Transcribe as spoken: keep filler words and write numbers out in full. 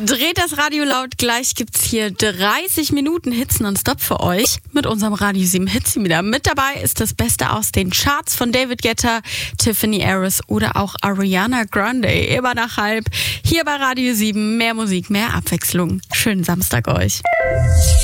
Dreht das Radio laut, gleich gibt's hier dreißig Minuten Hits nonstop für euch mit unserem Radio sieben Hits wieder. Mit dabei ist das Beste aus den Charts von David Guetta, Tiffany Harris oder auch Ariana Grande. Immer nach halb. Hier bei Radio sieben mehr Musik, mehr Abwechslung. Schönen Samstag euch.